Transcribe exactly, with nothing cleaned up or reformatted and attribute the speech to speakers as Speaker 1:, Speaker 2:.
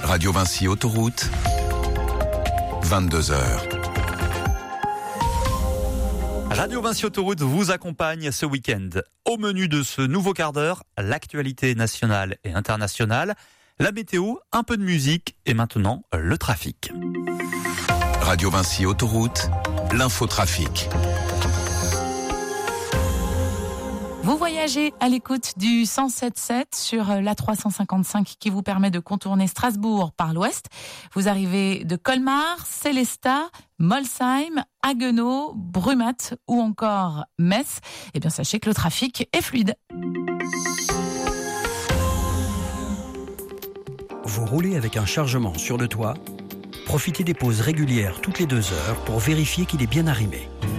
Speaker 1: Radio Vinci Autoroute, vingt-deux heures.
Speaker 2: Radio Vinci Autoroute vous accompagne ce week-end. Au menu de ce nouveau quart d'heure, l'actualité nationale et internationale, la météo, un peu de musique et maintenant le trafic.
Speaker 1: Radio Vinci Autoroute, l'infotrafic.
Speaker 3: Vous voyagez à l'écoute du cent sept sept sur la trois cent cinquante-cinq qui vous permet de contourner Strasbourg par l'ouest. Vous arrivez de Colmar, Sélestat, Molsheim, Haguenau, Brumath ou encore Metz. Eh bien, sachez que le trafic est fluide.
Speaker 4: Vous roulez avec un chargement sur le toit? Profitez des pauses régulières toutes les deux heures pour vérifier qu'il est bien arrimé.